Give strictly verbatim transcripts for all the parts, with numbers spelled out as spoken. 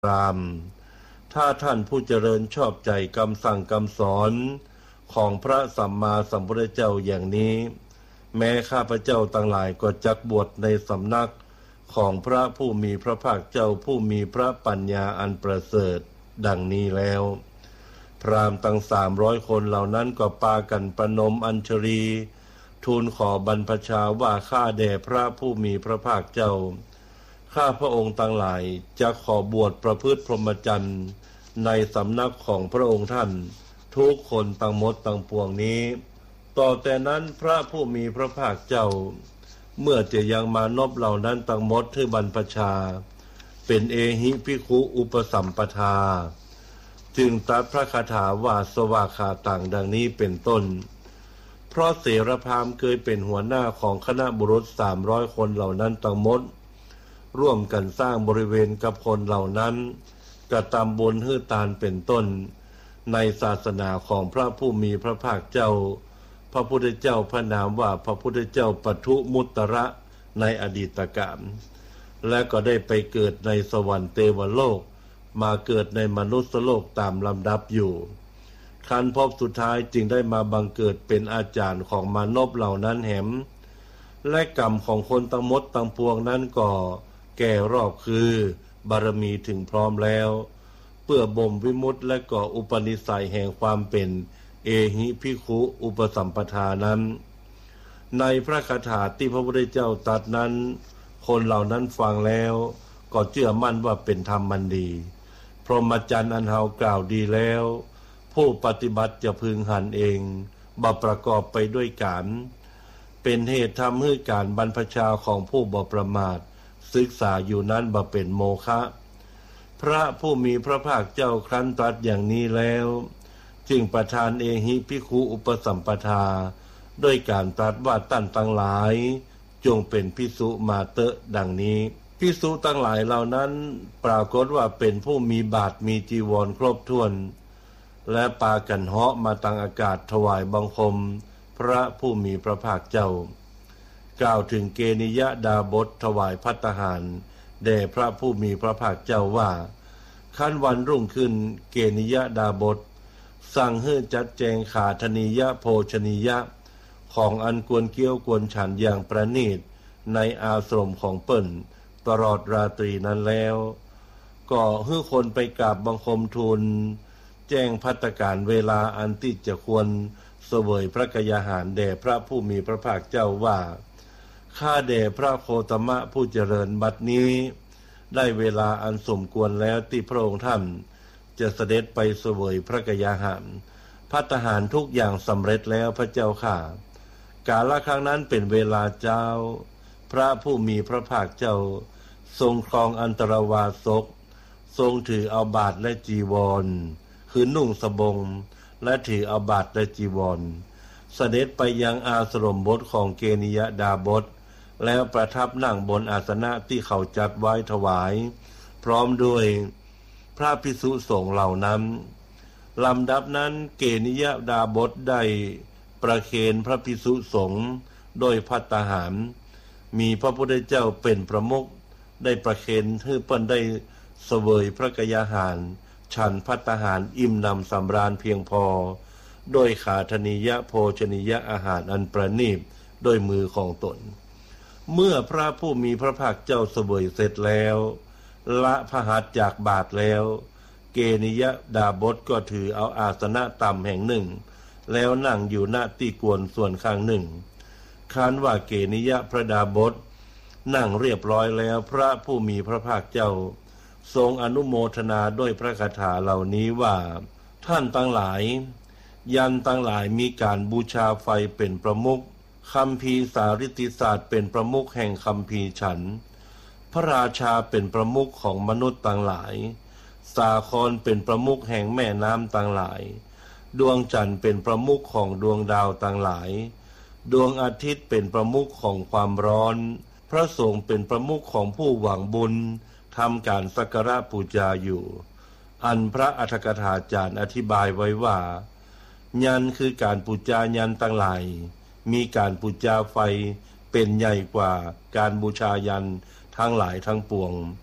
รามถ้าท่านผู้เจริญชอบใจคำสั่งคำสอนของพระสัมมาสัมพุทธเจ้าอย่างนี้แม้ข้าพเจ้าทั้งหลายก็จักบวชในสำนักของพระผู้มีพระภาคเจ้าผู้มีพระปัญญาอันประเสริฐดังนี้แล้วพราหมณ์ตั้งสามร้อยคนเหล่านั้นก็ปากันประนมอัญชลีทูลขอบรรพชาว่าข้าแด่พระผู้มีพระภาคเจ้าข้าพระองค์ทั้งหลายจะขอบวชประพฤติพรหมจรรย์ในสำนักของพระองค์ท่านทุกคนทั้งหมดทั้งปวงนี้ต่อแต่นั้นพระผู้มีพระภาคเจ้าเมื่อจะยังมานพเหล่านั้นทั้งหมดที่บรรพชาเป็นเอหิภิกขุอุปสัมปทาจึงตรัสพระคาถาว่าสวากขาต่างดังนี้เป็นต้นเพราะเสรพามเคยเป็นหัวหน้าของคณะบุรุษสามร้อยคนเหล่านั้นทั้งหมดร่วมกันสร้างบริเวณกับคนเหล่านั้นกระทำบุญฮื้อตานเป็นต้นในศาสนาของพระผู้มีพระภาคเจ้าพระพุทธเจ้าพระนามว่าพระพุทธเจ้าปทุมุตระในอดีตกาลและก็ได้ไปเกิดในสวรรค์เทวโลกมาเกิดในมนุษย์โลกตามลำดับอยู่คันพบสุดท้ายจึงได้มาบังเกิดเป็นอาจารย์ของมนุษย์เหล่านั้นแหมและกรรมของคนทั้งหมดทั้งปวงนั้นก็แก่รอบคือบารมีถึงพร้อมแล้วเพื่อบ่มวิมุตติและก็อุปนิสัยแห่งความเป็นเอหิภิกขุอุปสัมปทานั้นในพระคาถาที่พระพุทธเจ้าตรัสนั้นคนเหล่านั้นฟังแล้วก็เชื่อมั่นว่าเป็นธรรมมันดีพรหมจรรย์อันเฮากล่าวดีแล้วผู้ปฏิบัติจะพึงหันเองบ่ประกอบไปด้วยการเป็นเหตุทำให้การบรรพชาของผู้บ่ประมาทศึกษาอยู่นั้นบ่เป็นโมฆะพระผู้มีพระภาคเจ้าครั้นตรัสอย่างนี้แล้วจึงประทานเอหิภิกขุอุปสัมปทาด้วยการตรัสว่าท่านทั้งหลายจงเป็นภิกษุมาเตอะดังนี้ภิกษุทั้งหลายเหล่านั้นปรากฏว่าเป็นผู้มีบาตรมีจีวรครบถ้วนและปากันเหาะมาตั้งอากาศถวายบังคมพระผู้มีพระภาคเจ้ากล่าวถึงเกณิยดาบทถวายภัตตาหารแด่พระผู้มีพระภาคเจ้าว่าขั้นวันรุ่งขึ้นเกณิยดาบทสั่งให้จัดแจงขาธนียโภชนียะของอันควรเกี้ยวควรฉันอย่างประณีตในอาสมของเปิ้นตลอดราตรีนั้นแล้วก็ให้คนไปกราบบังคมทูลแจ้งภัตตาการเวลาอันที่จะควรเสวยพระกยาหารแด่พระผู้มีพระภาคเจ้าว่าข้าแด่พระโคตมะผู้เจริญบัดนี้ได้เวลาอันสมควรแล้วที่พระองค์ท่านจะเสด็จไปเสวยพระกยาหารภัตตาหารทุกอย่างสำเร็จแล้วพระเจ้าข้ากาลครั้งนั้นเป็นเวลาเจ้าพระผู้มีพระภาคเจ้าทรงครองอันตรวาสกทรงถือเอาบาตรและจีวรคือนุ่งสบงและถือเอาบาตรและจีวรเสด็จไปยังอาสมบทของเกณิยดาบทแล้วประทับนั่งบนอาสนะที่เขาจัดไว้ถวายพร้อมด้วยพระภิกษุสงฆ์เหล่านั้นลำดับนั้นเกณิยดาบทได้ประเคนพระภิกษุสงฆ์โดยภัตตาหารมีพระพุทธเจ้าเป็นประมุขได้ประเคนให้เปิ้นได้เสวยพระกยาหารฉันภัตตาหารอิ่มหนำสำราญเพียงพอโดยขาธนียโภชนียอาหารอันประณีตโดยมือของตนเมื่อพระผู้มีพระภาคเจ้าเสวยเสร็จแล้วละพระหัตถ์จากบาทแล้วเกณิยดาบทก็ถือเอาอาสนะต่ำแห่งหนึ่งแล้วนั่งอยู่ณที่กวนส่วนข้างหนึ่งครั้นว่าเกณิยพระดาบทนั่งเรียบร้อยแล้วพระผู้มีพระภาคเจ้าทรงอนุโมทนาด้วยพระคาถาเหล่านี้ว่าท่านทั้งหลายยันทั้งหลายมีการบูชาไฟเป็นประมุขคัมภีร์สาริติศาสตร์เป็นประมุขแห่งคัมภีร์ฉันพระราชาเป็นประมุขของมนุษย์ทั้งหลายสาครเป็นประมุขแห่งแม่น้ำทั้งหลายดวงจันทร์เป็นประมุขของดวงดาวทั้งหลายดวงอาทิตย์เป็นประมุขของความร้อนพระสงฆ์เป็นประมุขของผู้หวังบุญทำการสักการะบูชาอยู่อันพระอรรถกถาจารย์อธิบายไว้ว่ายันคือการบูชายันทั้งหลายมีการบูชาไฟเป็นใหญ่กว่าการบูชายันทั้งหลายทั้งปวง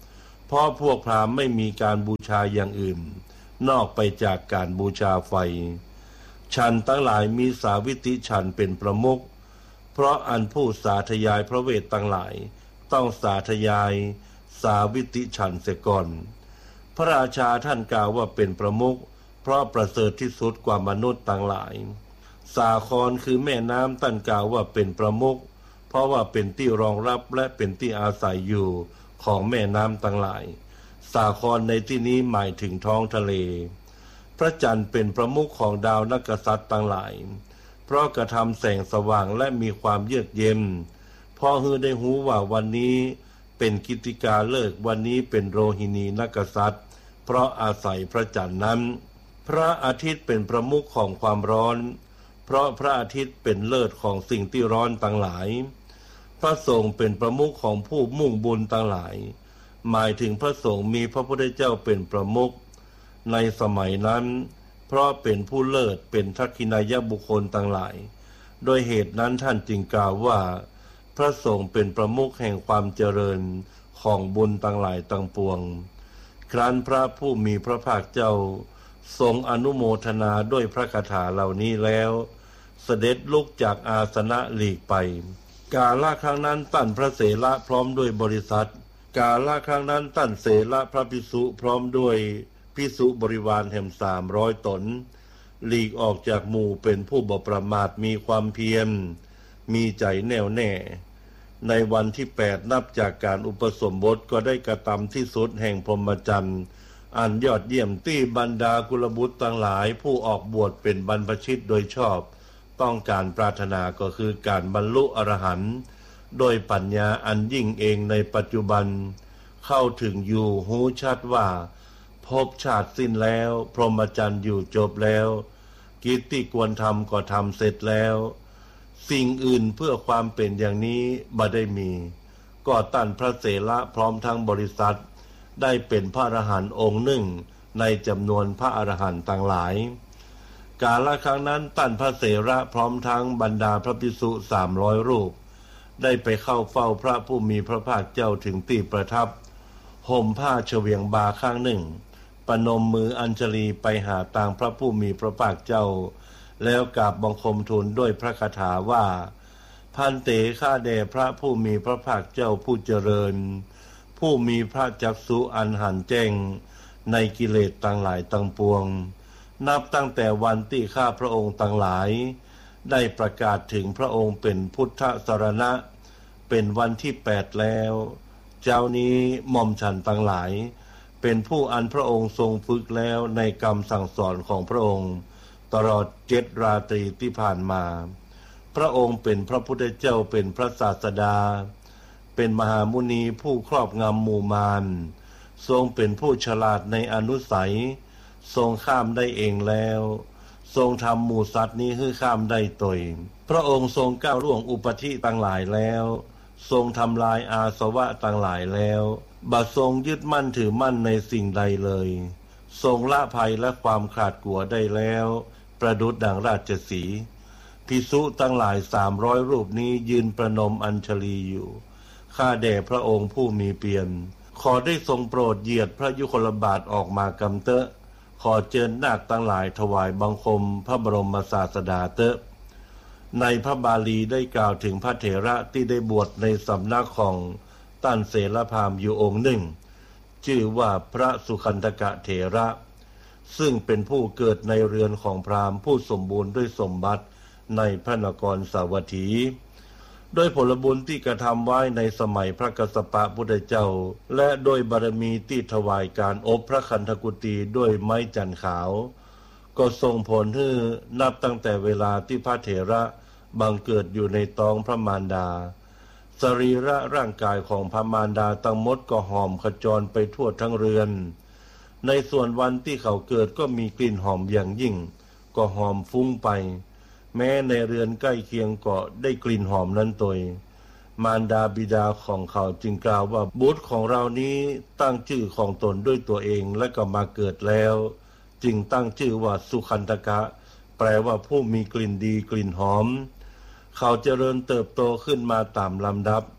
เพราะพวกพราหมณ์ไม่มีการบูชาอย่างอื่นนอกไปจากการบูชาไฟฉันทั้งหลายมีสาวิติฉันเป็นประมุขเพราะอันผู้สาธยายพระเวททั้งหลายต้องสาธยายสาวิติฉันเสียก่อนพระราชาท่านกล่าวว่าเป็นประมุขเพราะประเสริฐที่สุดกว่ามนุษย์ทั้งหลายสาครคือแม่น้ำท่านกล่าวว่าเป็นประมุขเพราะว่าเป็นที่รองรับและเป็นที่อาศัยอยู่ของแม่น้ำทั้งหลายสาครในที่นี้หมายถึงท้องทะเลพระจันทร์เป็นประมุขของดาวนักษัตริย์ทั้งหลายเพราะกระทำแสงสว่างและมีความเยือกเย็นพอฮือได้หูว่าวันนี้เป็นกิตติกาเลิกวันนี้เป็นโรหินีนักษัตริย์เพราะอาศัยพระจันทร์นั้นพระอาทิตย์เป็นประมุขของความร้อนเพราะพระอาทิตย์เป็นเลิศของสิ่งที่ร้อนทั้งหลายพระสงฆ์เป็นประมุขของผู้มุ่งบุญทั้งหลายหมายถึงพระสงฆ์มีพระพุทธเจ้าเป็นประมุขในสมัยนั้นเพราะเป็นผู้เลิศเป็นทักขิณายบุคคลทั้งหลายโดยเหตุนั้นท่านจึงกล่าวว่าพระสงฆ์เป็นประมุขแห่งความเจริญของบุญทั้งหลายทั้งปวงครั้นพระผู้มีพระภาคเจ้าทรงอนุโมทนาด้วยพระคาถาเหล่านี้แล้วเสด็จลุกจากอาสนะหลีกไปกาลครั้งนั้นตั้นพระเสละพร้อมด้วยบริษัทกาลครั้งนั้นตั้นเสละพระภิกษุพร้อมด้วยภิกษุบริวารแห่งสามร้อยตนหลีกออกจากหมู่เป็นผู้บ่ประมาทมีความเพียรมีใจแน่วแน่ในวันที่แปดนับจากการอุปสมบทก็ได้กระทำที่สุดแห่งพรหมจรรย์อันยอดเยี่ยมที่บรรดากุลบุตรทั้งหลายผู้ออกบวชเป็นบรรพชิตโดยชอบต้องการปรารถนาก็คือการบรรลุอรหันต์โดยปัญญาอันยิ่งเองในปัจจุบันเข้าถึงอยู่หูชัดว่าภพชาติสิ้นแล้วพรหมจรรย์อยู่จบแล้วกิจที่ควรทำก็ทำเสร็จแล้วสิ่งอื่นเพื่อความเป็นอย่างนี้บ่ได้มีก็ตั้นพระเสละพร้อมทั้งบริษัทได้เป็นพระอรหันต์องค์หนึ่งในจำนวนพระอรหันต์ต่างหลายกาลครั้งนั้นตั้นพระเสละพร้อมทั้งบรรดาพระภิกษุสามร้อยรูปได้ไปเข้าเฝ้าพระผู้มีพระภาคเจ้าถึงที่ประทับห่มผ้าเฉวียงบาข้างหนึ่งปนมมืออัญชลีไปหาตางพระผู้มีพระภาคเจ้าแล้วกราบบังคมทูลด้วยพระคาถาว่าพันเตข้าแด่พระผู้มีพระภาคเจ้าผู้เจริญผู้มีพระจักษุอันหันแจ้งในกิเลสต่างหลายต่างปวงนับตั้งแต่วันที่ข้าพระองค์ต่างหลายได้ประกาศถึงพระองค์เป็นพุทธสรณะเป็นวันที่แปดแล้วเจ้านี้หม่อมฉันต่างหลายเป็นผู้อันพระองค์ทรงฝึกแล้วในกรรมสั่งสอนของพระองค์ตลอดเจ็ดราตรีที่ผ่านมาพระองค์เป็นพระพุทธเจ้าเป็นพระศาสดาเป็นมหามุนีผู้ครอบงำหมู่มารทรงเป็นผู้ฉลาดในอนุสัยทรงข้ามได้เองแล้วทรงทำหมู่สัตว์นี้ให้ข้ามได้ตยพระองค์ทรงก้าวล่วงอุปธิต่างหลายแล้วทรงทำลายอาสวะต่างหลายแล้วบัดทรงยึดมั่นถือมั่นในสิ่งใดเลยทรงละภัยและความขาดกลัวได้แล้วประดุจดังราชสีห์ภิกษุทั้งหลายสามร้อยรูปนี้ยืนประนมอัญชลีอยู่ข้าแด่พระองค์ผู้มีเปี่ยมขอได้ทรงโปรดเหยียดพระยุคลบาทออกมากำเตอะขอเจิญนาคทั้งหลายถวายบังคมพระบรมศาสดาเตอะในพระบาลีได้กล่าวถึงพระเถระที่ได้บวชในสำนักของตั้นเสรพามอยู่องค์หนึ่งชื่อว่าพระสุคันธกะเถระซึ่งเป็นผู้เกิดในเรือนของพราหมณ์ผู้สมบูรณ์ด้วยสมบัติในพระนครสาวัตถีโดยผลบุญที่กระทำไว้ในสมัยพระกัสสปะพุทธเจ้าและโดยบารมีที่ถวายการอบพระคันธกุฏีด้วยไม้จันขาวก็ส่งผลให้นับตั้งแต่เวลาที่พระเถระบังเกิดอยู่ในท้องพระมารดาสรีระร่างกายของพระมารดาทั้งหมดก็หอมขจรไปทั่วทั้งเรือนในส่วนวันที่เขาเกิดก็มีกลิ่นหอมอย่างยิ่งก็หอมฟุ้งไปแม้ในเรือนใกล้เคียงก็ได้กลิ่นหอมนั้นตยมารดาบิดาของเขาจึงกล่าวว่าบุตรของเรานี้ตั้งชื่อของตนด้วยตัวเองและก็มาเกิดแล้วจึงตั้งชื่อว่าสุคันธกะแปลว่าผู้มีกลิ่นดีกลิ่นหอมเขาเจริญเติบโตขึ้นมาตามลำดับ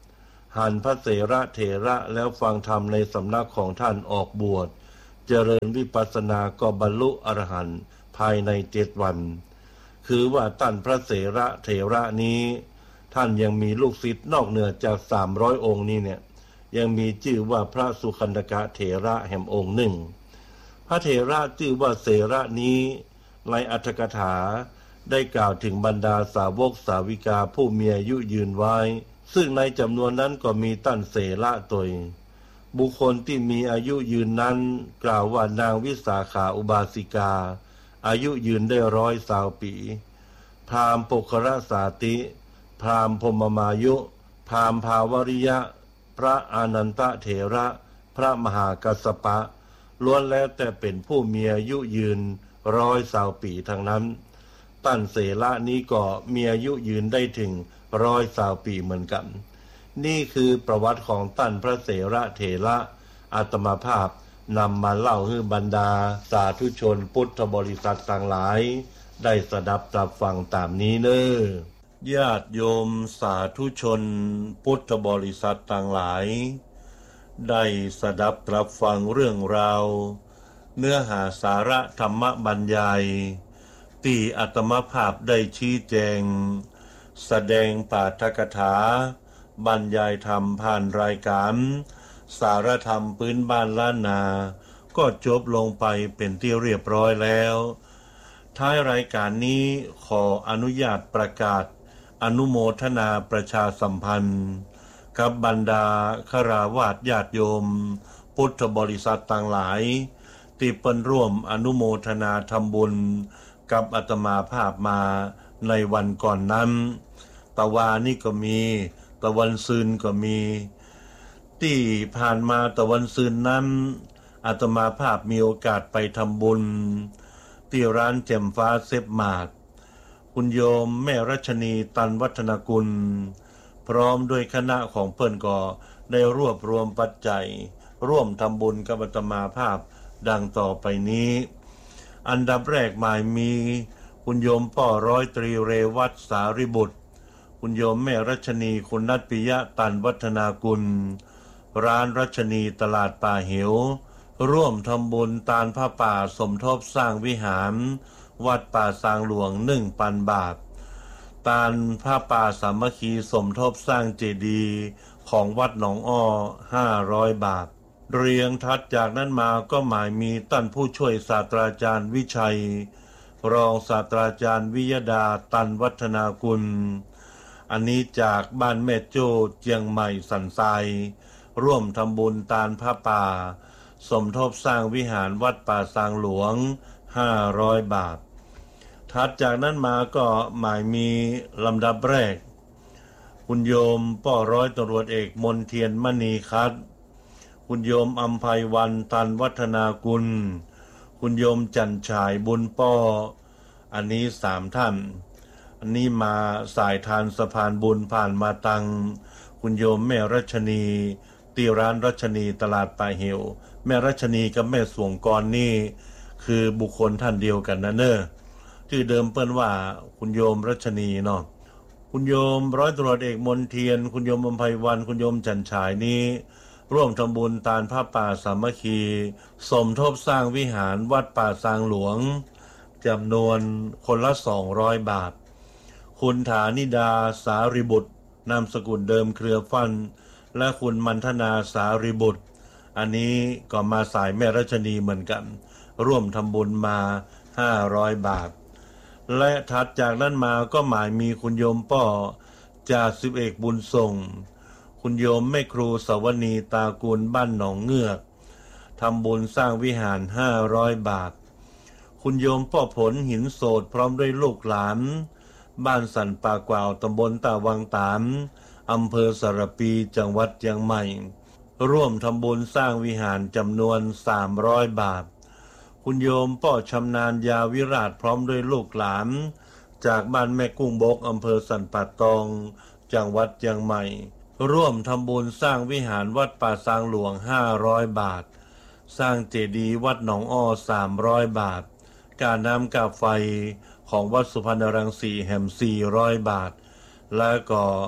หันพระเถระเถระแล้วฟังธรรมในสำนักของท่านออกบวชเจริญวิปัสสนาก็บรรลุอรหันต์ภายในเจ็ดวันคือว่าท่านพระเถระเถระนี้ท่านยังมีลูกศิษย์นอกเหนือจากสามร้อยองค์นี้เนี่ยยังมีชื่อว่าพระสุคันธกะเถระแห่งองค์หนึ่งพระเถระชื่อว่าเถระนี้ในอรรถกถาได้กล่าวถึงบรรดาสาวกสาวิกาผู้มีอายุยืนไว้ซึ่งในจำนวนนั้นก็มีตั้นเสระตยบุคคลที่มีอายุยืนนั้นกล่าวว่านางวิสาขาอุบาสิกาอายุยืนได้ร้อยสาวปีพราหมณ์ปกรสาติพราหมณ์พรหมมายุพราหมณ์ภาวริยะพระอานันตเถระพระมหากัสสปะล้วนแล้วแต่เป็นผู้มีอายุยืนร้อยสาวปีทั้งนั้นตั้นเสระนี้ก็มีอายุยืนได้ถึงร้อยสาวปีเหมือนกันนี่คือประวัติของตั้นพระเถระเถระอาตมาภาพนำมาเล่าให้บรรดาสาธุชนพุทธบริษัทต่างหลายได้สดับรับฟังตามนี้เนอญาติโยมสาธุชนพุทธบริษัทต่างหลายได้สดับรับฟังเรื่องราวเนื้อหาสาระธรรมบรรยายที่อาตมาภาพได้ชี้แจงแสดงปาฐกถาบรรยายธรรมผ่านรายการสารธรรมพื้นบ้านล้านนาก็จบลงไปเป็นที่เรียบร้อยแล้วท้ายรายการนี้ขออนุญาตประกาศอนุโมทนาประชาสัมพันธ์กับบรรดาคฤหัสถ์ญาติโยมพุทธบริษัทต่างหลายที่เปิ้นร่วมอนุโมทนาทำบุญกับอาตมาภาพมาในวันก่อนนั้นตะวานี่ก็มีตะวันซืนก็มีที่ผ่านมาตะวันซืนนั้นอาตมาภาพมีโอกาสไปทำบุญที่ร้านแจ่มฟ้าเซฟมาร์ทคุณโยมแม่รัชนีตันวัฒนกุลพร้อมด้วยคณะของเพิ่นก็ได้รวบรวมปัจจัยร่วมทำบุญกับอาตมาภาพดังต่อไปนี้อันดับแรกหมายมีคุณโยมป่อร้อยตรีเรวัตสาริบุตรคุณโยมแม่รัชนีคุณนัทปิยะตันวัฒนากุลร้านรัชนีตลาดป่าเหวร่วมทำบุญตานผ้าป่าสมทบสร้างวิหารวัดป่าซางหลวงหนึ่งพันบาทตานผ้าป่าสามัคคีสมทบสร้างเจดีย์ของวัดหนองอ้อห้าร้อยบาทเรียงทัดจากนั้นมาก็หมายมีตั้นผู้ช่วยศาสตราจารย์วิชัยรองศาสตราจารย์วิยดาตันวัฒนากุลอันนี้จากบ้านแม่โจ้เจียงใหม่สันทรายร่วมทำบุญตานผ้าป่าสมทบสร้างวิหารวัดป่าซางหลวงห้าร้อยบาทถัดจากนั้นมาก็หมายมีลำดับแรกคุณโยมป่อร้อยตำรวจเอกมนเทียนมณีคัดคุณโยมอัมไพวันตันวัฒนากุลคุณโยมจันฉายบุญป้ออันนี้สามท่านอันนี้มาสายทานสะพานบุญผ่านมาตังคุณโยมแม่รัชนีตีร้านรัชนีตลาดป่าเหวแม่รัชนีกับแม่สวงกรนี่คือบุคคลท่านเดียวกันนะเนอะที่เดิมเปิ้นว่าคุณโยมรัชนีเนาะคุณโยมร้อยตำรวจเอกมนเทียนคุณโยมอัมไพวันคุณโยมจันฉายนี้ร่วมทำบุญตานผ้าป่าสามัคคีสมทบสร้างวิหารวัดป่าซางหลวงจำนวนคนละสองร้อยบาทคุณฐานิดาสาริบุตรนามสกุลเดิมเครือฟันและคุณมันธนาสาริบุตรอันนี้ก็มาสายแม่รัชนีเหมือนกันร่วมทำบุญมาห้าร้อยบาทและถัดจากนั้นมาก็หมายมีคุณโยมป้อจ่าสิบเอกบุญส่งคุณโยมแม่ครูสวนีตากูลบ้านหนองเงือกทำบุญสร้างวิหารห้าร้อยบาทคุณโยมป้อผลหินโสดพร้อมด้วยลูกหลานบ้านสันป่ากวาวตำบลตาวังตามอำเภอสารปีจังหวัดเชียงใหม่ร่วมทำบุญสร้างวิหารจำนวนสามร้อยบาทคุณโยมป้อชำนาญยาวิราชพร้อมด้วยลูกหลานจากบ้านแม่กุ้งบกอำเภอสันป่าตองจังหวัดเชียงใหม่ร่วมทำบุญสร้างวิหารวัดป่าซางหลวงห้าร้อยบาทสร้างเจดีย์วัดหนองอ้อสามร้อยบาทการน้ำกาไฟของวัดสุพรรณรังสีแห่มสี่ร้อยบาทและก็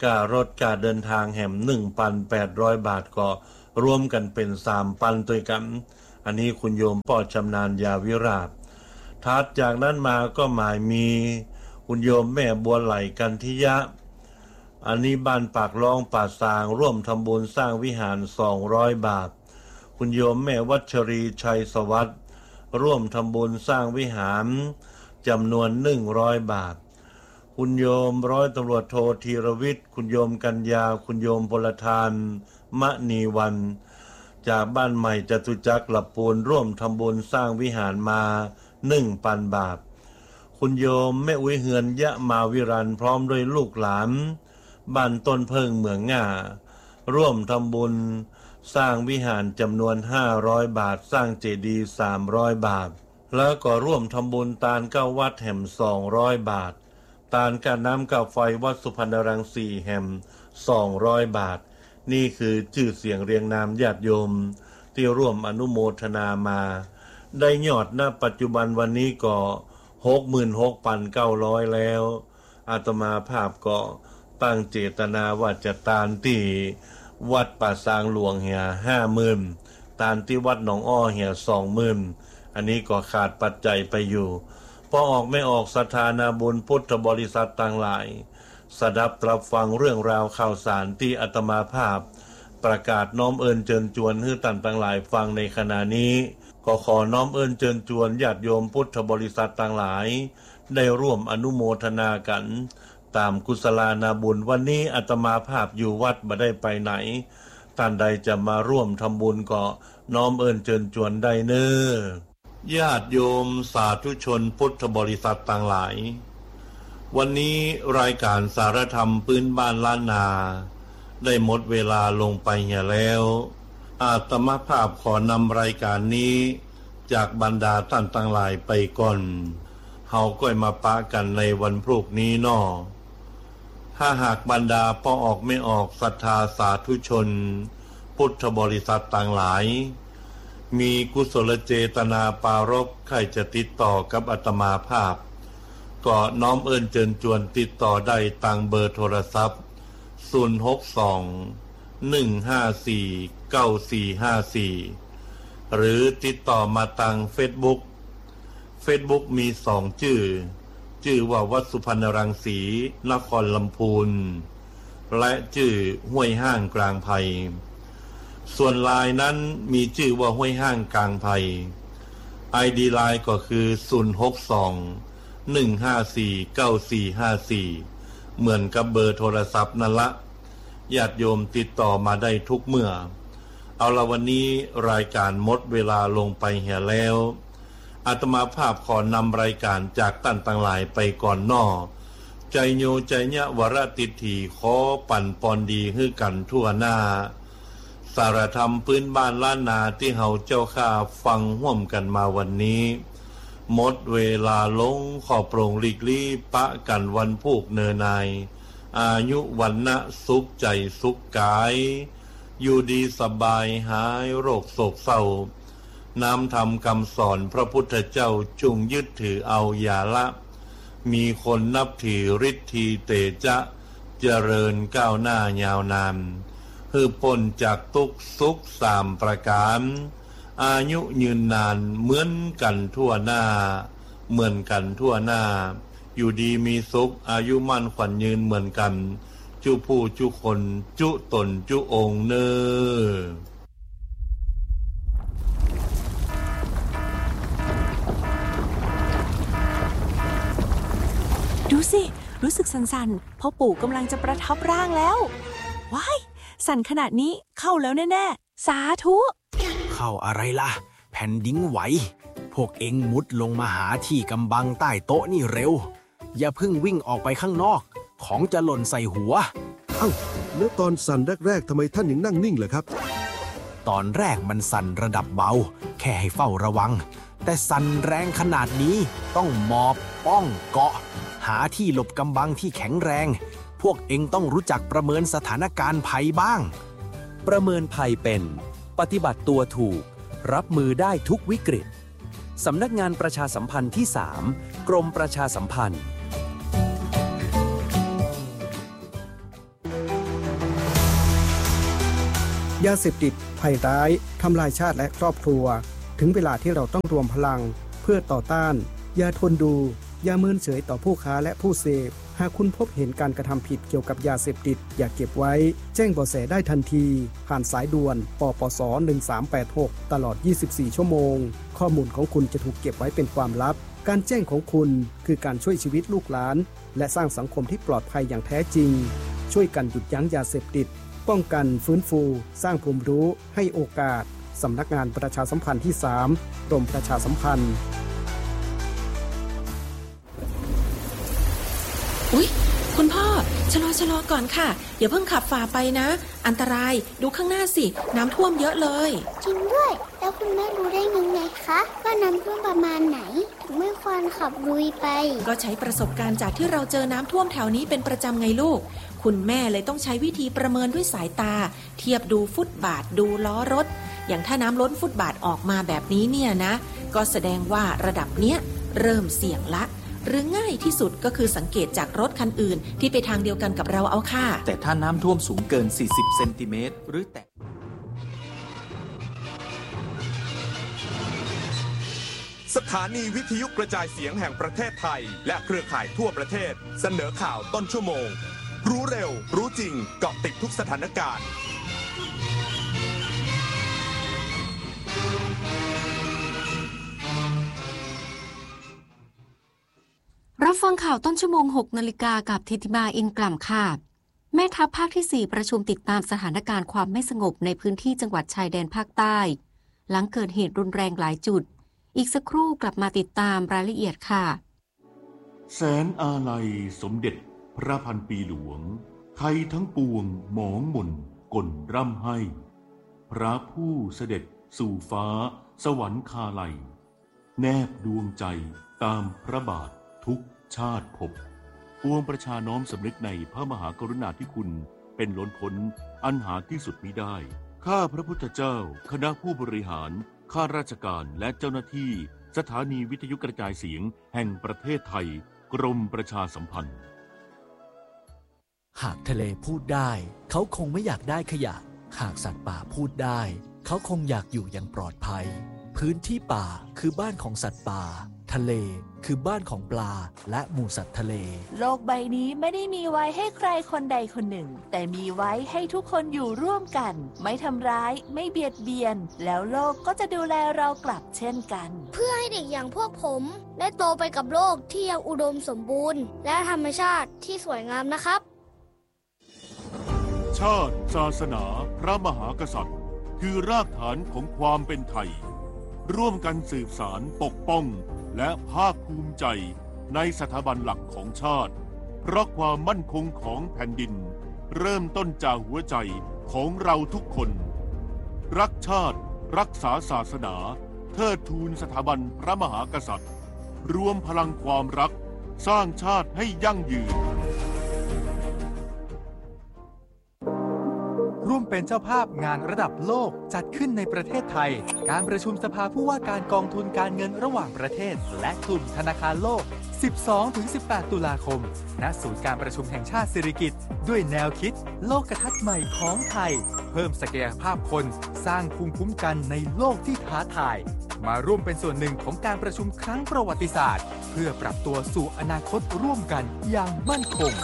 การถการเดินทางแห่ม หนึ่งพันแปดร้อย บาทก็รวมกันเป็น สามพัน ตัวกันอันนี้คุณโยมปอชำนาญยาวิราชถัดจากนั้นมาก็หมายมีคุณโยมแม่บัวไหลกันทิยะอันนี้บ้านปากรองป่าสางร่วมทำบุญสร้างวิหารสองร้อยบาทคุณโยมแม่วัชรีชัยสวัสดิ์ร่วมทำบุญสร้างวิหารจำนวนหนึ่งร้อยบาทคุณโยมร้อยตำรวจโทธีรวิทย์คุณโยมกัญญาคุณโยมพลทานมณีวันจากบ้านใหม่จตุจักรหลับปูนร่วมทำบุญสร้างวิหารมา หนึ่งพัน บาทคุณโยมแม่อุ้ยเฮือนยะมาวิรันพร้อมด้วยลูกหลานบ้านต้นเพิงเมืองง่าร่วมทำบุญสร้างวิหารจำนวนห้าร้อยบาทสร้างเจดีย์สามร้อยบาทแล้วก็ร่วมทำบุญตาลเก้าวัดแห่มสองร้อยบาทตาลการน้ำกับไฟวัดสุพรรณรังสีแห่มสองร้อยบาทนี่คือชื่อเสียงเรียงนามญาติโยมที่ร่วมอนุโมทนามาได้ยอดณปัจจุบันวันนี้ก็ หกหมื่นหกพันเก้าร้อย แล้วอาตมาภาพก็ตั้งเจตนาว่าจะตานที่วัดป่าซางหลวงเหีย ห้าหมื่น ตานที่วัดหนองอ้อเหีย สองหมื่น อันนี้ก็ขาดปัจจัยไปอยู่พอออกไม่ออกศรัทธานาบุญพุทธบริษัทต่างหลายสดับตรับฟังเรื่องราวข่าวสารที่อาตมาภาพประกาศน้อมเอิญเชิญชวนให้ท่านต่างหลายฟังในขณะนี้ก็ขอน้อมเอิญเชิญชวนญาติโยมพุทธบริษัทต่างหลายได้ร่วมอนุโมทนากันตามกุศลานาบุญวันนี้อาตมาภาพอยู่วัดบ่ได้ไปไหนท่านใดจะมาร่วมทำบุญก็น้อมเอิญเชิญชวนได้เน้อญาติโยมสาธุชนพุทธบริษัทต่างหลายวันนี้รายการสารธรรมพื้นบ้านล้านนาได้หมดเวลาลงไปเหี่ยแล้วอาตมาภาพขอนำรายการนี้จากบรรดาท่านต่างหลายไปก่อนเฮาก็มาปะกันในวันพรุ่งนี้น้อถ้าหากบรรดาป้อออกไม่ออกศรัทธาสาธุชนพุทธบริษัทต่างหลายมีกุศลเจตนาปารภใครจะติดต่อกับอาตมาภาพก็น้อมเอิญเชิญชวนติดต่อได้ตามเบอร์โทรศัพท์ศูนย์ หก สอง หนึ่ง ห้า สี่ เก้า สี่ ห้า สี่หรือติดต่อมาทาง Facebook Facebook มีสองชื่อชื่อว่าวัดสุพรรณรังสีนครลำพูนและชื่อห้วยห้างกลางไผ่ส่วนไลน์นั้นมีชื่อว่าห้วยห้างกลางไผ่ ไอ ดี ไลน์ก็คือศูนย์ หก สอง หนึ่ง ห้า สี่ เก้า สี่ ห้า สี่เหมือนกับเบอร์โทรศัพท์นั่นละญาติโยมติดต่อมาได้ทุกเมื่อเอาละวันนี้รายการหมดเวลาลงไปเหี่ยแล้วอาตมาภาพขอนำรายการจากท่านต่างหลายไปก่อนนอใจโยใจเนะวรติถีขอปั่นปอนดีให้กันทั่วหน้าสารธรรมพื้นบ้านล้านนาที่เฮาเจ้าข้าฟังห่วมกันมาวันนี้หมดเวลาลงขอโปร่งหลีกลี่ปะกันวันพูกเนนายอายุวันนะสุขใจสุขกายอยู่ดีสบายหายโรคโศกเศร้าน้ำธรรมคำสอนพระพุทธเจ้าจุงยึดถือเอาอย่าละมีคนนับถือฤทธีเตจะเจริญก้าวหน้ายาวนานฮือพ้นจากทุกข์สุขสามประการอายุยืนนานเหมือนกันทั่วหน้าเหมือนกันทั่วหน้าอยู่ดีมีสุขอายุมั่นขวัญยืนเหมือนกันจุผู้จุคนจุตนจุองค์เนอดูสิรู้สึกสั่นๆพ่อปู่กำลังจะประทับร่างแล้วว้ายสั่นขนาดนี้เข้าแล้วแน่ๆสาธุเข้าอะไรล่ะแผ่นดินไหวพวกเอ็งมุดลงมาหาที่กำบังใต้โต๊ะนี่เร็วอย่าเพิ่งวิ่งออกไปข้างนอกของจะหล่นใส่หัวเอ้าแล้วตอนสั่นแรกๆทำไมท่านยังนั่งนิ่งล่ะครับตอนแรกมันสั่นระดับเบาแค่ให้เฝ้าระวังแต่สั่นแรงขนาดนี้ต้องหมอบป้องเกาะหาที่หลบกำบังที่แข็งแรงพวกเอ็งต้องรู้จักประเมินสถานการณ์ภัยบ้างประเมินภัยเป็นปฏิบัติตัวถูกรับมือได้ทุกวิกฤตสำนักงานประชาสัมพันธ์ที่สามกรมประชาสัมพันธ์ยาเสพติดภัยร้ายทำลายชาติและครอบครัวถึงเวลาที่เราต้องรวมพลังเพื่อต่อต้านอย่าทนดูอย่าเมินเฉยต่อผู้ค้าและผู้เสพหากคุณพบเห็นการกระทำผิดเกี่ยวกับยาเสพติดอย่าเก็บไว้แจ้งเบาะแสได้ทันทีผ่านสายด่วนปปสหนึ่งสามแปดหกตลอดยี่สิบสี่ชั่วโมงข้อมูลของคุณจะถูกเก็บไว้เป็นความลับการแจ้งของคุณคือการช่วยชีวิตลูกหลานและสร้างสังคมที่ปลอดภัยอย่างแท้จริงช่วยกันหยุดยั้งยาเสพติดป้องกันฟื้นฟูสร้างภูมิรู้ให้โอกาสสำนักงานประชาสัมพันธ์ที่สามกรมประชาสัมพันธ์อุ๊ยคุณพ่อชะลอชะลอก่อนค่ะอย่าเพิ่งขับฝ่าไปนะอันตรายดูข้างหน้าสิน้ำท่วมเยอะเลยจริงด้วยแล้วคุณแม่รู้ได้ยังไงคะว่าน้ำท่วมประมาณไหนถึงไม่ควรขับลุยไปก็ใช้ประสบการณ์จากที่เราเจอน้ำท่วมแถวนี้เป็นประจำไงลูกคุณแม่เลยต้องใช้วิธีประเมินด้วยสายตาเทียบดูฟุตบาทดูล้อรถอย่างถ้าน้ำล้นฟุตบาทออกมาแบบนี้เนี่ยนะก็แสดงว่าระดับเนี้ยเริ่มเสี่ยงละหรือง่ายที่สุดก็คือสังเกตจากรถคันอื่นที่ไปทางเดียวกันกับเราเอาค่ะแต่ถ้าน้ำท่วมสูงเกินสี่สิบเซนติเมตรหรือแต่สถานีวิทยุกระจายเสียงแห่งประเทศไทยและเครือข่ายทั่วประเทศเสนอข่าวต้นชั่วโมงรู้เร็วรู้จริงเกาะติดทุกสถานการณ์รับฟังข่าวต้นชั่วโมงหกนาฬิกากับธิติมาอินกล่ำค่ะแม่ทัพภาคที่สี่ประชุมติดตามสถานการณ์ความไม่สงบในพื้นที่จังหวัดชายแดนภาคใต้หลังเกิดเหตุรุนแรงหลายจุดอีกสักครู่กลับมาติดตามรายละเอียดค่ะแสนอาลัยสมเด็จพระพันปีหลวงไทยทั้งปวงหมองหม่นก่นร่ำให้พระผู้เสด็จสู่ฟ้าสวรรคาลัยแนบดวงใจตามพระบาททุกชาติภพปวงประชาน้อมสำนึกในพระมหากรุณาธิคุณเป็นล้นพ้นอันหาที่สุดมิได้ข้าพระพุทธเจ้าคณะผู้บริหารข้าราชการและเจ้าหน้าที่สถานีวิทยุกระจายเสียงแห่งประเทศไทยกรมประชาสัมพันธ์หากทะเลพูดได้เขาคงไม่อยากได้ขยะหากสัตว์ป่าพูดได้เขาคงอยากอยู่อย่างปลอดภัยพื้นที่ป่าคือบ้านของสัตว์ป่าทะเลคือบ้านของปลาและหมู่สัตว์ทะเลโลกใบนี้ไม่ได้มีไว้ให้ใครคนใดคนหนึ่งแต่มีไว้ให้ทุกคนอยู่ร่วมกันไม่ทำร้ายไม่เบียดเบียนแล้วโลกก็จะดูแลเรากลับเช่นกันเพื่อให้เด็กอย่างพวกผมได้โตไปกับโลกที่ยังอุดมสมบูรณ์และธรรมชาติที่สวยงามนะครับชาติศาสนาพระมหากษัตริย์คือรากฐานของความเป็นไทยร่วมกันสืบสานปกป้องและภาคภูมิใจในสถาบันหลักของชาติเพราะความมั่นคงของแผ่นดินเริ่มต้นจากหัวใจของเราทุกคนรักชาติรักษาศาสนาเทิดทูนสถาบันพระมหากษัตริย์รวมพลังความรักสร้างชาติให้ยั่งยืนร่วมเป็นเจ้าภาพงานระดับโลกจัดขึ้นในประเทศไทยการประชุมสภาผู้ว่าการกองทุนการเงินระหว่างประเทศและกลุ่มธนาคารโลก สิบสองถึงสิบแปด ตุลาคมณศูนย์การประชุมแห่งชาติสิริกิติ์ด้วยแนวคิดโลกทัศน์ใหม่ของไทยเพิ่มศักยภาพคนสร้างภูมิคุ้มกันในโลกที่ท้าทายมาร่วมเป็นส่วนหนึ่งของการประชุมครั้งประวัติศาสตร์เพื่อปรับตัวสู่อนาคตร่วมกันอย่างมั่นคง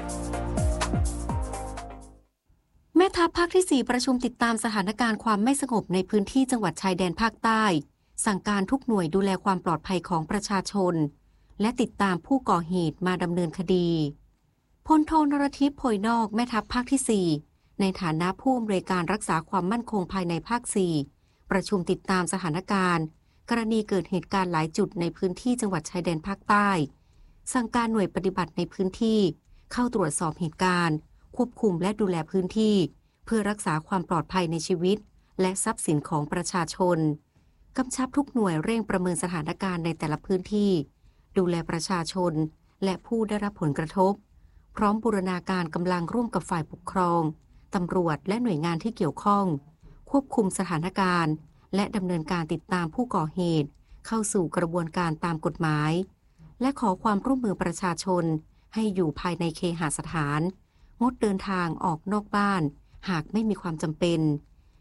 แม่ทัพภาคที่สี่ประชุมติดตามสถานการณ์ความไม่สงบในพื้นที่จังหวัดชายแดนภาคใต้สั่งการทุกหน่วยดูแลความปลอดภัยของประชาชนและติดตามผู้ก่อเหตุมาดำเนินคดีพลโทนรทิพย์โพยนอกแม่ทัพภาคที่สี่ในฐานะผู้อำนวยการรักษาความมั่นคงภายในภาคสี่ประชุมติดตามสถานการณ์กรณีเกิดเหตุการณ์หลายจุดในพื้นที่จังหวัดชายแดนภาคใต้สั่งการหน่วยปฏิบัติในพื้นที่เข้าตรวจสอบเหตุการณ์ควบคุมและดูแลพื้นที่เพื่อรักษาความปลอดภัยในชีวิตและทรัพย์สินของประชาชนกำชับทุกหน่วยเร่งประเมินสถานการณ์ในแต่ละพื้นที่ดูแลประชาชนและผู้ได้รับผลกระทบพร้อมบูรณาการกำลังร่วมกับฝ่ายปกครองตำรวจและหน่วยงานที่เกี่ยวข้องควบคุมสถานการณ์และดำเนินการติดตามผู้ก่อเหตุเข้าสู่กระบวนการตามกฎหมายและขอความร่วมมือประชาชนให้อยู่ภายในเคหสถานงดเดินทางออกนอกบ้านหากไม่มีความจำเป็น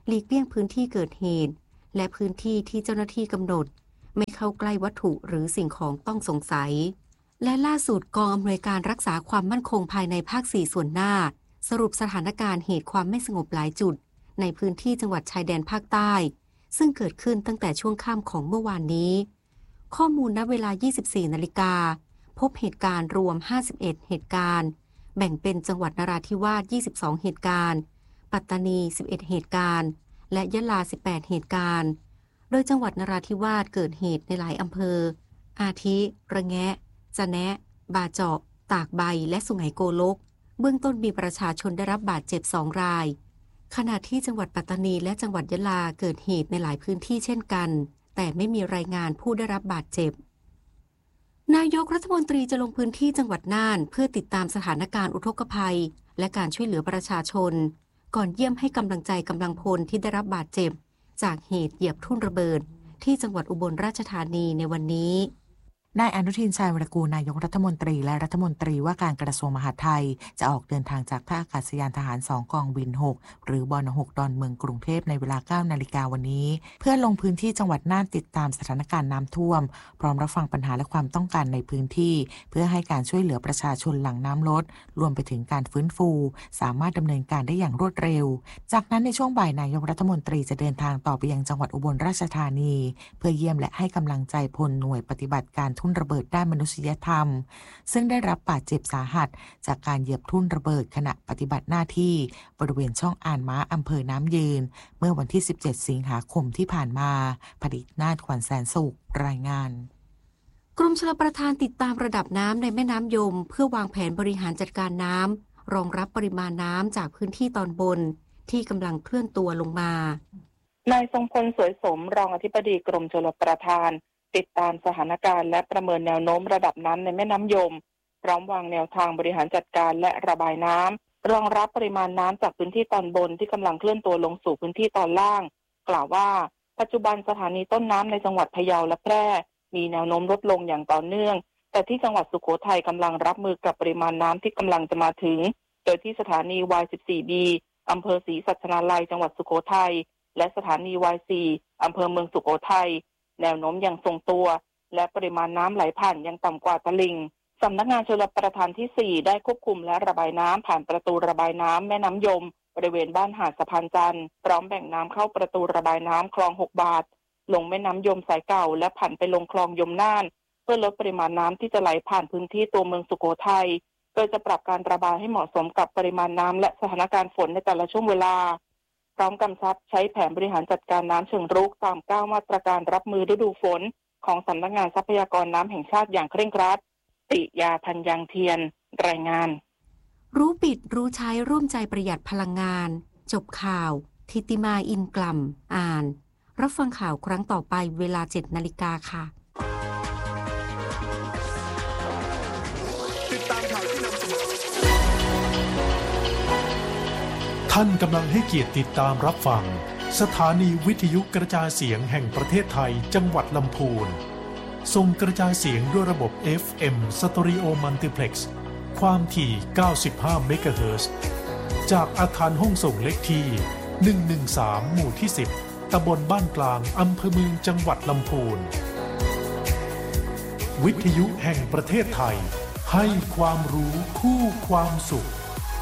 หลีกเลี่ยงพื้นที่เกิดเหตุและพื้นที่ที่เจ้าหน้าที่กำหนดไม่เข้าใกล้วัตถุหรือสิ่งของต้องสงสัยและล่าสุดกองอำนวยการรักษาความมั่นคงภายในภาคสี่ส่วนหน้าสรุปสถานการณ์เหตุความไม่สงบหลายจุดในพื้นที่จังหวัดชายแดนภาคใต้ซึ่งเกิดขึ้นตั้งแต่ช่วงค่ำของเมื่อวานนี้ข้อมูลณเวลา ยี่สิบสี่ นาฬิกาพบเหตุการณ์รวม ห้าสิบเอ็ด เหตุการณ์แบ่งเป็นจังหวัดนราธิวาส ยี่สิบสอง เหตุการณ์ปัตตานี สิบเอ็ด เหตุการณ์และยะลา สิบแปด เหตุการณ์โดยจังหวัดนราธิวาสเกิดเหตุในหลายอำเภออาทิระแงะจะแนะบาเจาะตากใบและสุไหงโกลกเบื้องต้นมีประชาชนได้รับบาดเจ็บสองรายขณะที่จังหวัดปัตตานีและจังหวัดยะลาเกิดเหตุในหลายพื้นที่เช่นกันแต่ไม่มีรายงานผู้ได้รับบาดเจ็บนายกรัฐมนตรีจะลงพื้นที่จังหวัดน่านเพื่อติดตามสถานการณ์อุทกภัยและการช่วยเหลือประชาชนก่อนเยี่ยมให้กำลังใจกำลังพลที่ได้รับบาดเจ็บจากเหตุเหยียบทุ่นระเบิดที่จังหวัดอุบลราชธานีในวันนี้นายอนุทินชาญวิรากูลนายกรัฐมนตรีและรัฐมนตรีว่าการกระทรวงมหาดไทยจะออกเดินทางจากท่าอากาศยานทหารสองกองบินหกหรือบนหกดอนเมืองกรุงเทพในเวลา เก้า นาฬิกาวันนี้เพื่อลงพื้นที่จังหวัดน่านติดตามสถานการณ์น้ำท่วมพร้อมรับฟังปัญหาและความต้องการในพื้นที่เพื่อให้การช่วยเหลือประชาชนหลังน้ำลดรวมไปถึงการฟื้นฟูสามารถดำเนินการได้อย่างรวดเร็วจากนั้นในช่วงบ่ายนายกรัฐมนตรีจะเดินทางต่อไปยังจังหวัดอุบลราชธานีเพื่อเยี่ยมและให้กำลังใจพลหน่วยปฏิบัติการทุ่นระเบิดด้านมนุษยธรรมซึ่งได้รับบาดเจ็บสาหัสจากการเหยียบทุ่นระเบิดขณะปฏิบัติหน้าที่บริเวณช่องอ่านม้าอำเภอน้ำยืนเมื่อวันที่สิบเจ็ดสิงหาคมที่ผ่านมาผลิตนาฏขวัญแสนสุขรายงานกรมชลประทานติดตามระดับน้ำในแม่น้ำยมเพื่อวางแผนบริหารจัดการน้ำรองรับปริมาณน้ำจากพื้นที่ตอนบนที่กำลังเคลื่อนตัวลงมานายทรงพลสวยสมรองอธิบดีกรมชลประทานติดตามสถานการณ์และประเมินแนวโน้มระดับน้ำในแม่น้ำยมพร้อมวางแนวทางบริหารจัดการและระบายน้ำรองรับปริมาณน้ำจากพื้นที่ตอนบนที่กำลังเคลื่อนตัวลงสู่พื้นที่ตอนล่างกล่าวว่าปัจจุบันสถานีต้นน้ำในจังหวัดพะเยาและแพร่มีแนวโน้มลดลงอย่างต่อเนื่องแต่ที่จังหวัดสุโขทัยกำลังรับมือกับปริมาณน้ำที่กำลังจะมาถึงโดยที่สถานี วาย สิบสี่ บี อำเภอศรีสัชนาลัยจังหวัดสุโขทัยและสถานี วาย สี่ อำเภอเมืองสุโขทัยแนวโน้มยังทรงตัวและปริมาณน้ำไหลผ่านยังต่ำกว่าตลิ่งสำนักงานชลประทานที่สี่ได้ควบคุมและระบายน้ำผ่านประตูระบายน้ำแม่น้ำยมบริเวณบ้านหาดสะพานจันทร์พร้อมแบ่งน้ำเข้าประตูระบายน้ำคลองหกบาทลงแม่น้ำยมสายเก่าและผ่านไปลงคลองยมน่านเพื่อลดปริมาณน้ำที่จะไหลผ่านพื้นที่ตัวเมืองสุโขทัยโดยจะปรับการระบายให้เหมาะสมกับปริมาณน้ำและสถานการณ์ฝนในแต่ละช่วงเวลาพร้อมกำชับใช้แผนบริหารจัดการน้ำเชิงรุกตามเก้ามาตรการรับมือฤดูฝนของสำนักงานทรัพยากรน้ำแห่งชาติอย่างเคร่งครัดติยาธัญญังเทียนรายงานรู้ปิดรู้ใช้ร่วมใจประหยัดพลังงานจบข่าวทิติมาอินกลัมอ่านรับฟังข่าวครั้งต่อไปเวลา เจ็ด นาฬิกาค่ะติดตามข่าวที่นำเสนอท่านกำลังให้เกียรติติดตามรับฟังสถานีวิทยุกระจายเสียงแห่งประเทศไทยจังหวัดลำพูนส่งกระจายเสียงด้วยระบบ เอฟ เอ็ม Stereo Multiplex ความถี่ เก้าสิบห้า เมกะเฮิรตซ์ จากอาคารห้องส่งเลขที่ หนึ่งหนึ่งสาม หมู่ที่ สิบ ตำบลบ้านกลางอำเภอเมืองจังหวัดลำพูนวิทยุแห่งประเทศไทยให้ความรู้คู่ความสุข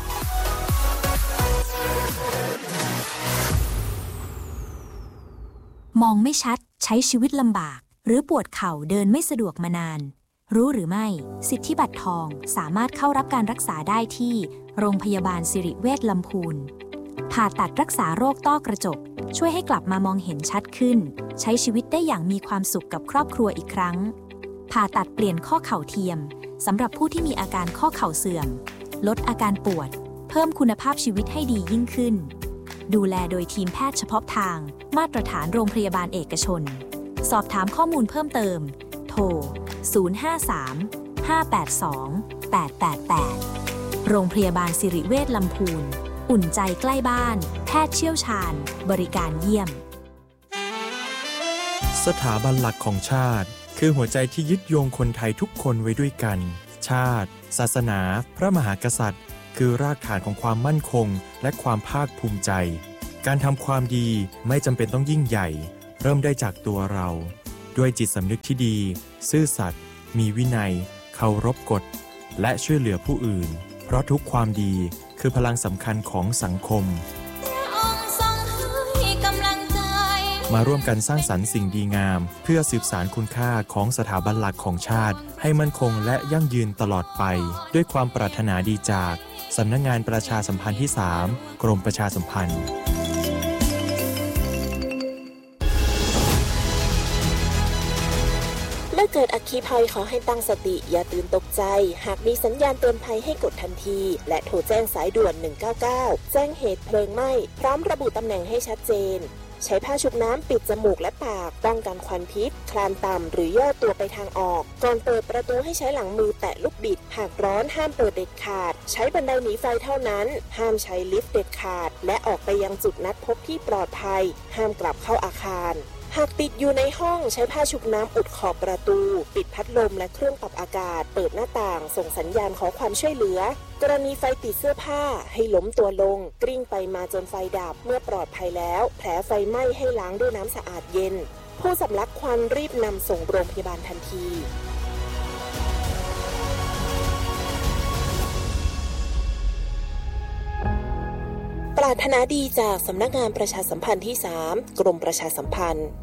มองไม่ชัดใช้ชีวิตลำบากหรือปวดเข่าเดินไม่สะดวกมานานรู้หรือไม่สิทธิบัตรทองสามารถเข้ารับการรักษาได้ที่โรงพยาบาลสิริเวชลำพูนผ่าตัดรักษาโรคต้อกระจกช่วยให้กลับมามองเห็นชัดขึ้นใช้ชีวิตได้อย่างมีความสุขกับครอบครัวอีกครั้งผ่าตัดเปลี่ยนข้อเข่าเทียมสำหรับผู้ที่มีอาการข้อเข่าเสื่อมลดอาการปวดเพิ่มคุณภาพชีวิตให้ดียิ่งขึ้นดูแลโดยทีมแพทย์เฉพาะทางมาตรฐานโรงพยาบาลเอกชนสอบถามข้อมูลเพิ่มเติมโทรศูนย์ ห้า สาม ห้า แปด สอง แปด แปด แปดโรงพยาบาลสิริเวชลำพูนอุ่นใจใกล้บ้านแพทย์เชี่ยวชาญบริการเยี่ยมสถาบันหลักของชาติคือหัวใจที่ยึดโยงคนไทยทุกคนไว้ด้วยกันชาติศาสนาพระมหากษัตริย์คือรากฐานของความมั่นคงและความภาคภูมิใจการทำความดีไม่จำเป็นต้องยิ่งใหญ่เริ่มได้จากตัวเราด้วยจิตสำนึกที่ดีซื่อสัตย์มีวินัยเคารพกฎและช่วยเหลือผู้อื่นเพราะทุกความดีคือพลังสำคัญของสังคมมาร่วมกันสร้างสรรค์สิ่งดีงามเพื่อสืบสานคุณค่าของสถาบันหลักของชาติให้มั่นคงและยั่งยืนตลอดไปด้วยความปรารถนาดีจากสำนักงานประชาสัมพันธ์ที่ สาม กรมประชาสัมพันธ์เมื่อเกิดอัคคีภัยขอให้ตั้งสติอย่าตื่นตกใจหากมีสัญญาณเตือนภัยให้กดทันทีและโทรแจ้งสายด่วนหนึ่งเก้าเก้าแจ้งเหตุเพลิงไหม้พร้อมระบุตำแหน่งให้ชัดเจนใช้ผ้าชุบน้ำปิดจมูกและปากป้องกันควันพิษคลานต่ำหรือย่อตัวไปทางออกก่อนเปิดประตูให้ใช้หลังมือแตะลูกบิดหากร้อนห้ามเปิดเด็ดขาดใช้บันไดหนีไฟเท่านั้นห้ามใช้ลิฟต์เด็ดขาดและออกไปยังจุดนัดพบที่ปลอดภัยห้ามกลับเข้าอาคารหากติดอยู่ในห้องใช้ผ้าชุบน้ำอุดขอบประตูปิดพัดลมและเครื่องปรับอากาศเปิดหน้าต่างส่งสัญญาณขอความช่วยเหลือกรณีไฟติดเสื้อผ้าให้ล้มตัวลงกลิ้งไปมาจนไฟดับเมื่อปลอดภัยแล้วแผลไฟไหม้ให้ล้างด้วยน้ำสะอาดเย็นผู้สำลักควันรีบนำส่งโรงพยาบาลทันทีปรารถนาดีจากสำนักงานประชาสัมพันธ์ที่ สาม กรมประชาสัมพันธ์